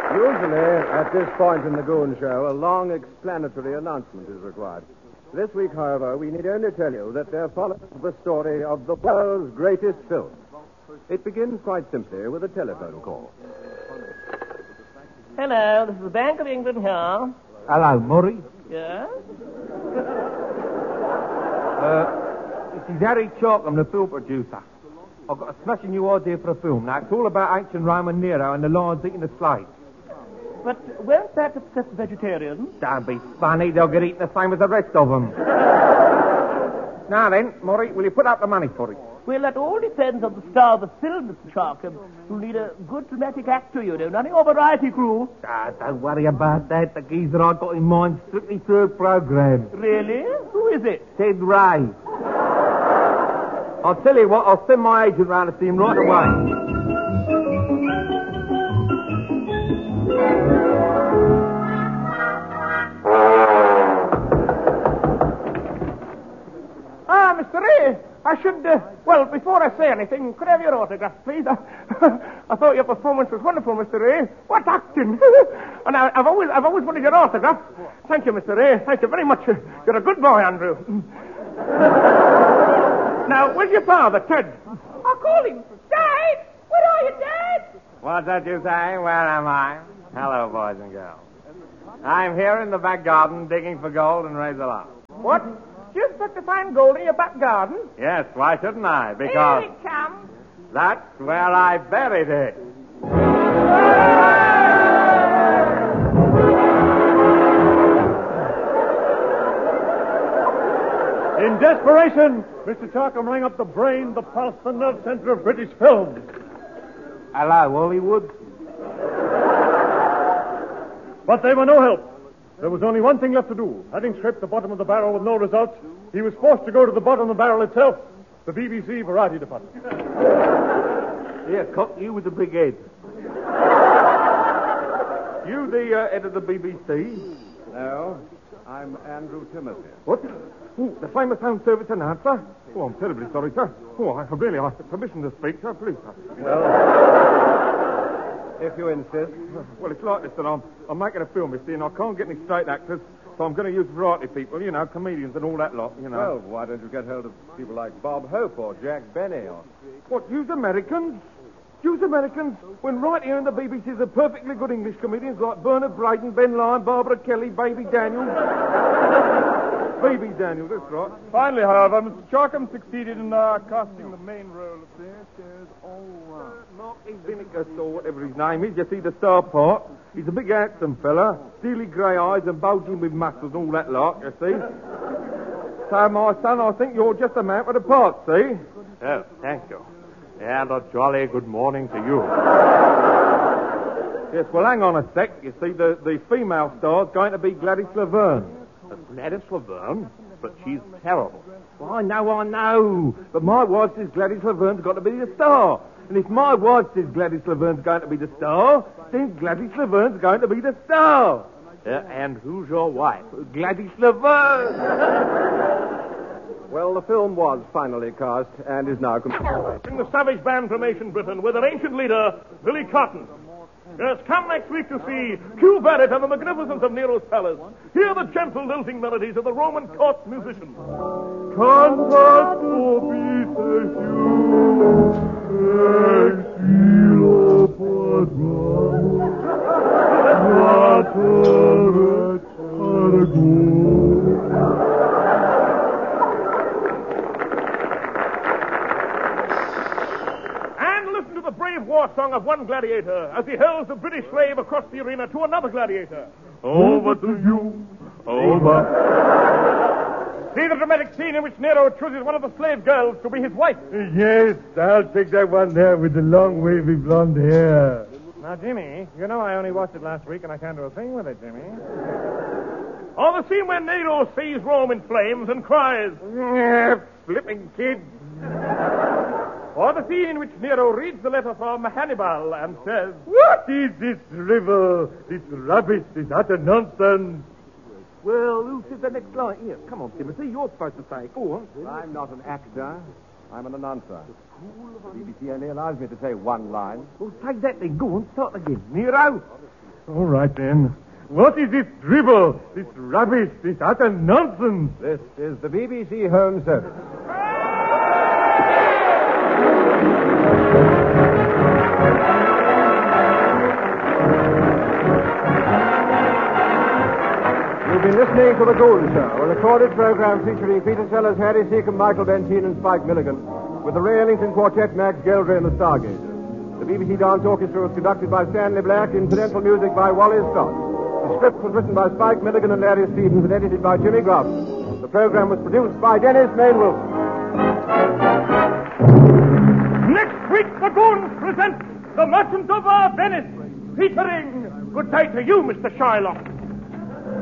Usually, at this point in the Goon Show, a long explanatory announcement is required. This week, however, we need only tell you that there follows the story of the world's greatest film. It begins quite simply with a telephone call. Hello, this is the Bank of England here. Hello, Murray. Yes? This is Harry Chalkham, the film producer. I've got a smashing new idea for a film. Now, it's all about ancient Rome and Nero and the lions eating the slaves. But won't that upset the vegetarians? Don't be funny. They'll get eaten the same as the rest of them. Now then, Murray, will you put up the money for it? Well, that all depends on the star of the film, Mr. Chalkham. You'll need a good dramatic actor, you know, nothing of a variety crew. Don't worry about that. The geezer I've got in mind strictly third program. Really? Who is it? Ted Ray. I'll tell you what, I'll send my agent round to see him right away. Mr. Ray, I should, before I say anything, could I have your autograph, please? I thought your performance was wonderful, Mr. Ray. What acting! And I've always wanted your autograph. Thank you, Mr. Ray. Thank you very much. You're a good boy, Andrew. Now, where's your father, Ted? I'll call him. Dad! Where are you, Dad? What's that you say? Where am I? Hello, boys and girls. I'm here in the back garden digging for gold and razor lock. What? Just such a fine gold in your back garden? Yes, why shouldn't I? Because Here it comes. that's where I buried it. In desperation, Mr. Chalkham rang up the brain, the pulse, the nerve center of British film. Hello, Hollywood. But they were no help. There was only one thing left to do. Having scraped the bottom of the barrel with no results, he was forced to go to the bottom of the barrel itself, the BBC Variety Department. Here, Cock, you with the big head. You the head of the BBC? No, I'm Andrew Timothy. What? Oh, the famous Home Service announcer? Oh, I'm terribly sorry, sir. Oh, I ask permission to speak, sir. Please, sir. Well, if you insist. Well, it's like this, that I'm making a film, you see, and I can't get any straight actors, so I'm going to use variety people, you know, comedians and all that lot, you know. Well, why don't you get hold of people like Bob Hope or Jack Benny or... What, use Americans? Use Americans? When right here in the BBC there's perfectly good English comedians like Bernard Brayton, Ben Lyon, Barbara Kelly, Baby Daniels. Baby Daniels, that's right. Finally, however, Mr. Chalkham succeeded in casting the main role of Mark Vinegar, or whatever his name is. You see the star part. He's a big handsome fella, steely grey eyes and bulging with muscles and all that lot, you see. So, my son, I think you're just a man for the part, see? Oh, thank you. And a jolly good morning to you. Yes, well, hang on a sec. You see, the female star's going to be Gladys Laverne. Gladys Laverne? But she's terrible. Well, I know. But my wife says Gladys Laverne's got to be the star. And if my wife says Gladys Laverne's going to be the star, then Gladys Laverne's going to be the star. And who's your wife? Gladys Laverne. Well, the film was finally cast and is now complete. In the savage band from ancient Britain with their ancient leader, Billy Cotton. Yes, come next week to see Hugh Barrett and the magnificence of Nero's palace. Hear the gentle lilting melodies of the Roman court musicians. Cantat obite exilo war song of one gladiator as he hurls the British slave across the arena to another gladiator. Over to you, over. See the dramatic scene in which Nero chooses one of the slave girls to be his wife. Yes, I'll take that one there with the long, wavy blonde hair. Now, Jimmy, you know I only watched it last week and I can't do a thing with it, Jimmy. Or the scene where Nero sees Rome in flames and cries, flipping kid. Or the scene in which Nero reads the letter from Hannibal and says, What is this drivel, this rubbish, this utter nonsense? Well, who says the next line? Here, come on, Timothy, you're supposed to say it. Go on. I'm not an actor. I'm an announcer. The BBC only allows me to say one line. Well, take that then. Go on, start again. Nero. All right, then. What is this dribble, this rubbish, this utter nonsense? This is the BBC Home Service. You've been listening to The Goon Show, a recorded program featuring Peter Sellers, Harry Seacombe, Michael Bentine, and Spike Milligan, with the Ray Ellington Quartet, Max Geldry, and the Stargazers. The BBC Dance Orchestra was conducted by Stanley Black, incidental music by Wally Scott. The script was written by Spike Milligan and Larry Stevens and edited by Jimmy Grafton. The program was produced by Dennis Main Wilson. Next week, the Goons present The Merchant of Venice, featuring Good day to you, Mr. Shylock.